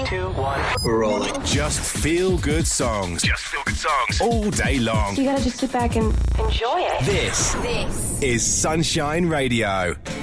2, 1. We're rolling. Just feel good songs. Just feel good songs. All day long. You gotta just sit back and enjoy it. This is Sunshine Radio.